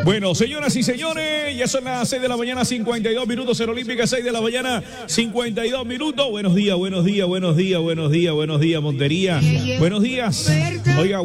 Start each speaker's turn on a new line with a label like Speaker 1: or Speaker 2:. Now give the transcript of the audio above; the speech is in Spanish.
Speaker 1: Bueno, señoras y señores, ya son las 6 de la mañana, 52 minutos en Olímpica, 6 de la mañana, 52 minutos. Buenos días, buenos días, buenos días, buenos días, buenos días, Montería. Buenos días. Oiga,